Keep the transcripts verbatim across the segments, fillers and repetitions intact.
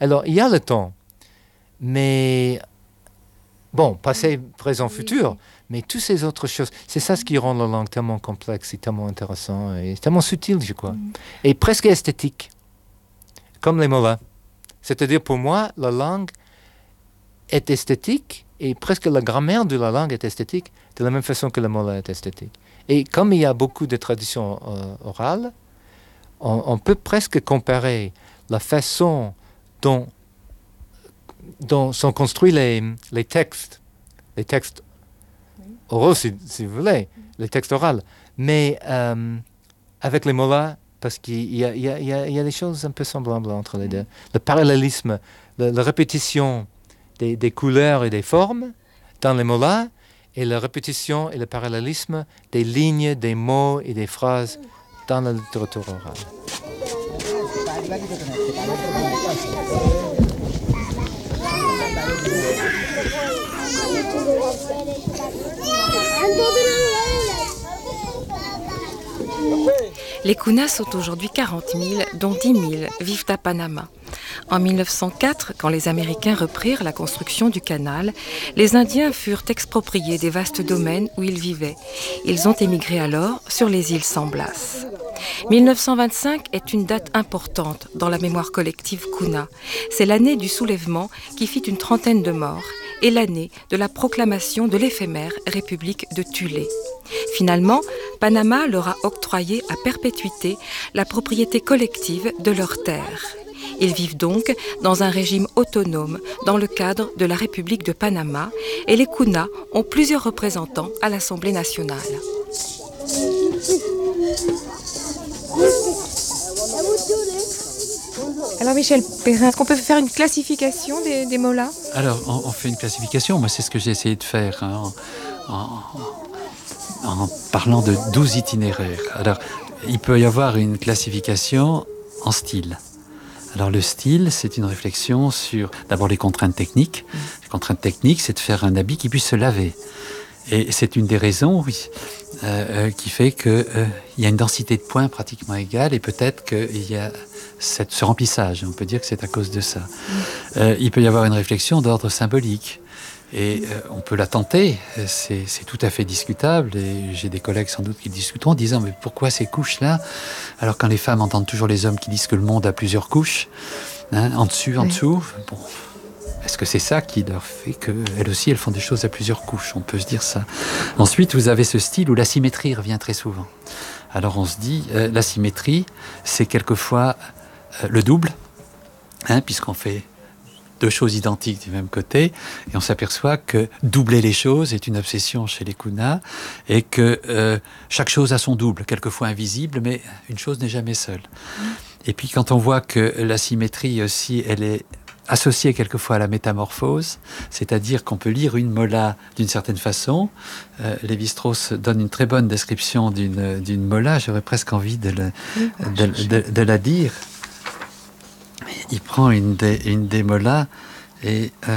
Alors, il y a le temps, mais bon, passé, présent, Oui, futur, oui. mais toutes ces autres choses, c'est ça ce qui rend la langue tellement complexe et tellement intéressant et tellement subtil, je crois, Mm. et presque esthétique, comme les mots là. C'est-à-dire, pour moi, la langue est esthétique et presque la grammaire de la langue est esthétique de la même façon que le mot là est esthétique. Et comme il y a beaucoup de traditions euh, orales, on, on peut presque comparer la façon dont, dont sont construits les, les textes, les textes Oui. oraux, si, si vous voulez, les textes oraux, mais euh, avec les mots là, parce qu'il y a, il y, a, il y, a, il y a des choses un peu semblables entre les deux. Le parallélisme, le, la répétition des, des couleurs et des formes dans les mots là, et la répétition et le parallélisme des lignes, des mots et des phrases dans la littérature orale. Les Kunas sont aujourd'hui quarante mille, dont dix mille vivent à Panama. En mille neuf cent quatre, quand les Américains reprirent la construction du canal, les Indiens furent expropriés des vastes domaines où ils vivaient. Ils ont émigré alors sur les îles San Blas. mille neuf cent vingt-cinq est une date importante dans la mémoire collective Kuna. C'est l'année du soulèvement qui fit une trentaine de morts et l'année de la proclamation de l'éphémère République de Tulé. Finalement, Panama leur a octroyé à perpétuité la propriété collective de leurs terres. Ils vivent donc dans un régime autonome dans le cadre de la République de Panama et les Kuna ont plusieurs représentants à l'Assemblée nationale. Alors Michel Perrin, est-ce qu'on peut faire une classification des, des mots là? Alors, on, on fait une classification. Moi, c'est ce que j'ai essayé de faire hein, en, en, en parlant de douze itinéraires. Alors, il peut y avoir une classification en style. Alors, le style, c'est une réflexion sur, d'abord, les contraintes techniques. Les contraintes techniques, c'est de faire un habit qui puisse se laver. Et c'est une des raisons, oui, euh, qui fait qu'il euh, y a une densité de points pratiquement égale et peut-être qu'il y a cette, ce remplissage. On peut dire que c'est à cause de ça. Euh, il peut y avoir une réflexion d'ordre symbolique. Et euh, on peut la tenter, c'est, c'est tout à fait discutable. Et j'ai des collègues sans doute qui discuteront en disant « Mais pourquoi ces couches-là ?» Alors quand les femmes entendent toujours les hommes qui disent que le monde a plusieurs couches, hein, en dessus, en Oui. dessous, bon... Est-ce que c'est ça qui leur fait qu'elles aussi, elles font des choses à plusieurs couches? On peut se dire ça. Ensuite, vous avez ce style où la symétrie revient très souvent. Alors on se dit, euh, la symétrie, c'est quelquefois euh, le double, hein, puisqu'on fait deux choses identiques du même côté, et on s'aperçoit que doubler les choses est une obsession chez les Kunas, et que euh, chaque chose a son double, quelquefois invisible, mais une chose n'est jamais seule. Et puis quand on voit que la symétrie aussi, elle est associé quelquefois à la métamorphose, c'est-à-dire qu'on peut lire une mola d'une certaine façon. Euh, Lévi-Strauss donne une très bonne description d'une, d'une mola, j'aurais presque envie de, le, de, de, de la dire. Il prend une des, une des molas et... Euh,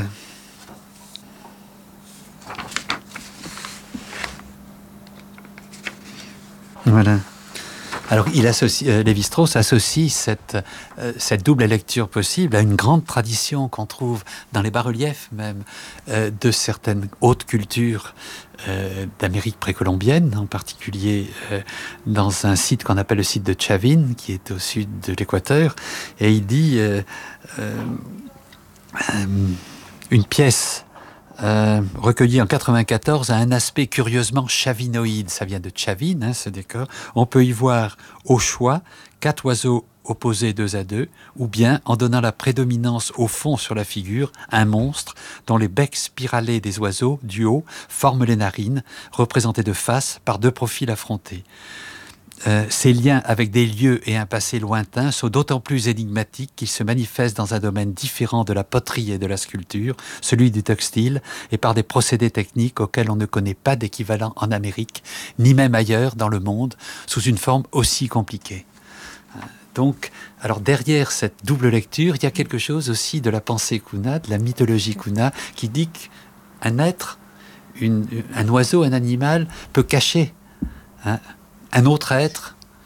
voilà. Alors, il associe, euh, Lévi-Strauss associe cette, euh, cette double lecture possible à une grande tradition qu'on trouve dans les bas-reliefs même euh, de certaines hautes cultures euh, d'Amérique précolombienne, en particulier euh, dans un site qu'on appelle le site de Chavin, qui est au sud de l'Équateur. Et il dit euh, euh, euh, une pièce Euh, recueilli en quatre-vingt-quatorze a un aspect curieusement chavinoïde. Ça vient de Chavin, hein, ce décor. On peut y voir au choix quatre oiseaux opposés deux à deux, ou bien, en donnant la prédominance au fond sur la figure, un monstre dont les becs spiralés des oiseaux, du haut, forment les narines, représentées de face par deux profils affrontés. Euh, ces liens avec des lieux et un passé lointain sont d'autant plus énigmatiques qu'ils se manifestent dans un domaine différent de la poterie et de la sculpture, celui du textile, et par des procédés techniques auxquels on ne connaît pas d'équivalent en Amérique, ni même ailleurs dans le monde, sous une forme aussi compliquée. Donc, alors derrière cette double lecture, il y a quelque chose aussi de la pensée Kuna, de la mythologie Kuna, qui dit qu'un être, une, un oiseau, un animal, peut cacher hein, un autre être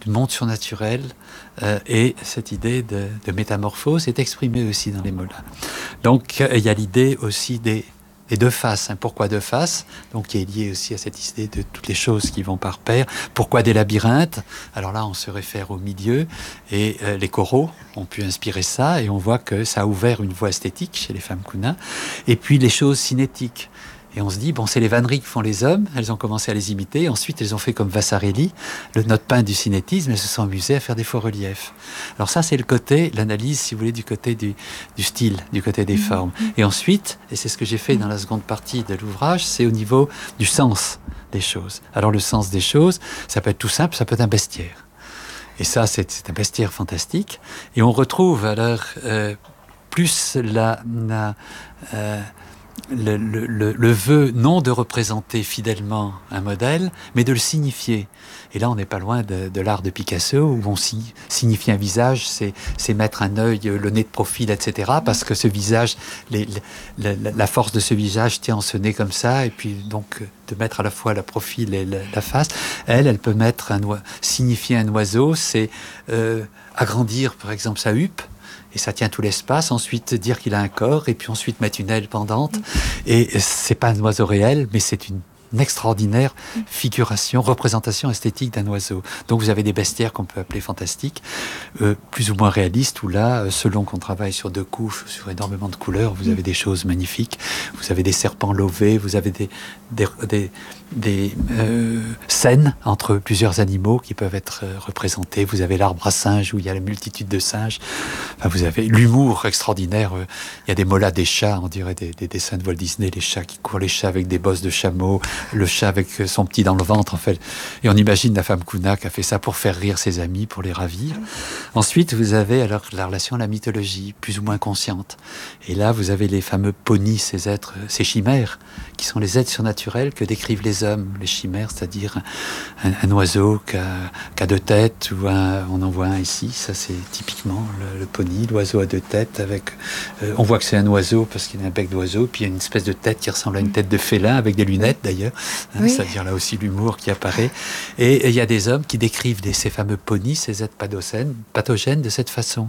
du monde surnaturel, euh, et cette idée de, de métamorphose est exprimée aussi dans les molas. Donc il y a l'idée aussi des, des deux faces. Hein. Pourquoi deux faces? Donc qui est liée aussi à cette idée de toutes les choses qui vont par paire. Pourquoi des labyrinthes? Alors là, on se réfère au milieu, et euh, les coraux ont pu inspirer ça, et on voit que ça a ouvert une voie esthétique chez les femmes Kuna. Et puis les choses cinétiques. Et on se dit, bon, c'est les vanneries que font les hommes, elles ont commencé à les imiter, ensuite elles ont fait comme Vasarely, le notre peintre du cinétisme, elles se sont amusées à faire des faux reliefs. Alors ça, c'est le côté, l'analyse, si vous voulez, du côté du, du style, du côté des formes. Et ensuite, et c'est ce que j'ai fait dans la seconde partie de l'ouvrage, c'est au niveau du sens des choses. Alors le sens des choses, ça peut être tout simple, ça peut être un bestiaire. Et ça, c'est, c'est un bestiaire fantastique. Et on retrouve alors euh, plus la... la euh, Le, le, le, le vœu non de représenter fidèlement un modèle, mais de le signifier. Et là, on n'est pas loin de, de l'art de Picasso, où on si, signifie un visage, c'est, c'est mettre un œil, le nez de profil, et cetera. Parce que ce visage, les, les, la, la force de ce visage tient en ce nez comme ça, et puis donc de mettre à la fois le profil et la, la face. Elle, elle peut mettre un oi- signifier un oiseau, c'est euh, agrandir, par exemple, sa huppe. Et ça tient tout l'espace, ensuite dire qu'il a un corps, et puis ensuite mettre une aile pendante. Et c'est pas un oiseau réel, mais c'est une, une extraordinaire figuration, représentation esthétique d'un oiseau. Donc vous avez des bestiaires qu'on peut appeler fantastiques, euh, plus ou moins réalistes, où là, selon qu'on travaille sur deux couches, sur énormément de couleurs, vous avez des choses magnifiques. Vous avez des serpents lovés, vous avez des, des, des, des euh, scènes entre plusieurs animaux qui peuvent être euh, représentés. Vous avez l'arbre à singes, où il y a la multitude de singes. Enfin, vous avez l'humour extraordinaire. Il y a des molas des chats, on dirait des, des dessins de Walt Disney, les chats qui courent, les chats avec des bosses de chameau, le chat avec son petit dans le ventre, en fait. Et on imagine la femme Kuna qui a fait ça pour faire rire ses amis, pour les ravir. Ensuite, vous avez alors la relation à la mythologie, plus ou moins consciente. Et là, vous avez les fameux ponis, ces êtres, ces chimères, qui sont les êtres surnaturels que décrivent les hommes, les chimères, c'est-à-dire un, un oiseau qui a, qui a deux têtes, ou un, on en voit un ici, ça c'est typiquement le, le pony, l'oiseau à deux têtes, avec, euh, on voit que c'est un oiseau parce qu'il a un bec d'oiseau, puis il y a une espèce de tête qui ressemble à une tête de félin, avec des lunettes d'ailleurs, hein, oui. C'est-à-dire là aussi l'humour qui apparaît. Et il y a des hommes qui décrivent des, ces fameux ponis, ces êtres pathogènes, pathogènes de cette façon.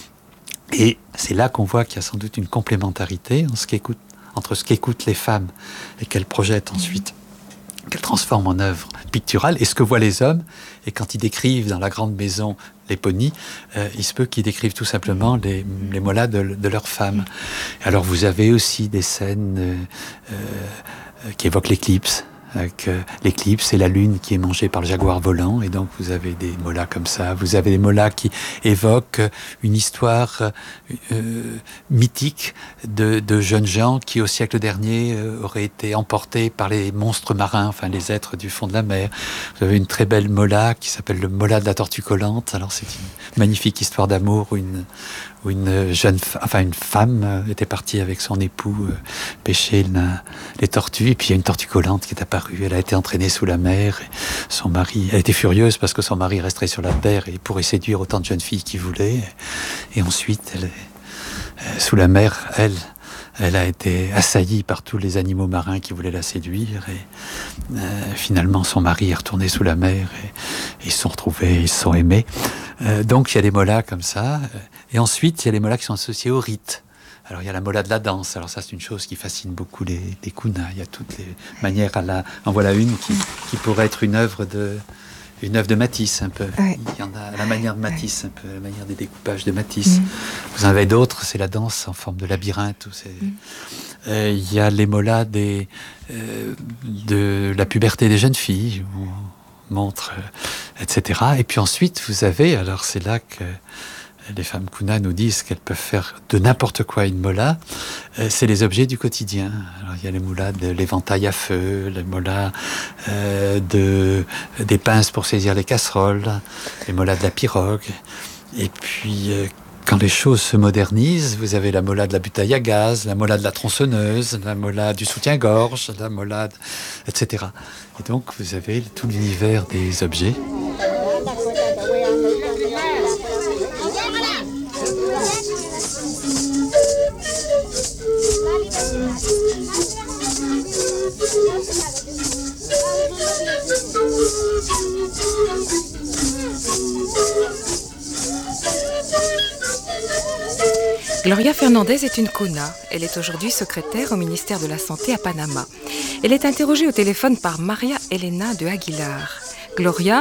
Et c'est là qu'on voit qu'il y a sans doute une complémentarité en ce qui écoute, entre ce qu'écoutent les femmes et qu'elles projettent ensuite, qu'elles transforment en œuvre picturale, et ce que voient les hommes. Et quand ils décrivent dans la grande maison les ponis, euh, il se peut qu'ils décrivent tout simplement les, les molas de, de leurs femmes. Alors vous avez aussi des scènes euh, euh, qui évoquent l'éclipse. Avec, euh, l'éclipse, c'est la lune qui est mangée par le jaguar volant, et donc vous avez des molas comme ça. Vous avez des molas qui évoquent une histoire euh, mythique de, de jeunes gens qui, au siècle dernier, euh, auraient été emportés par les monstres marins, enfin les êtres du fond de la mer. Vous avez une très belle mola qui s'appelle le mola de la tortue collante. Alors c'est une magnifique histoire d'amour où une où une jeune, enfin une femme était partie avec son époux euh, pêcher la, les tortues, et puis il y a une tortue collante qui est apparue. Elle a été entraînée sous la mer. Et son mari, elle était furieuse parce que son mari resterait sur la terre et pourrait séduire autant de jeunes filles qu'il voulait. Et ensuite, elle, euh, sous la mer, elle, elle a été assaillie par tous les animaux marins qui voulaient la séduire. Et euh, finalement, son mari est retourné sous la mer et, et ils se sont retrouvés, ils se sont aimés. Euh, donc il y a des molas comme ça. Et ensuite, il y a les molas qui sont associés au rite. Alors il y a la mola de la danse. Alors ça, c'est une chose qui fascine beaucoup les, les kunas. Il y a toutes les manières à la... En voilà une qui, qui pourrait être une œuvre de... Une œuvre de Matisse, un peu. Ouais. Il y en a à la manière de Matisse, un peu, à la manière des découpages de Matisse. Mmh. Vous en avez d'autres, c'est la danse en forme de labyrinthe. Où c'est... Mmh. Euh, il y a les molas des, euh, de la puberté des jeunes filles, où on montre, euh, et cetera. Et puis ensuite, vous avez, alors c'est là que les femmes Kuna nous disent qu'elles peuvent faire de n'importe quoi une mola, euh, c'est les objets du quotidien. Alors, il y a les molas de l'éventail à feu, les molas euh, de, des pinces pour saisir les casseroles, les molas de la pirogue. Et puis, euh, quand les choses se modernisent, vous avez la mola de la bouteille à gaz, la mola de la tronçonneuse, la mola du soutien-gorge, la mola, de... et cetera. Et donc, vous avez tout l'univers des objets. Thank you. Gloria Fernandez est une Kuna. Elle est aujourd'hui secrétaire au ministère de la Santé à Panama. Elle est interrogée au téléphone par Maria Elena de Aguilar. Gloria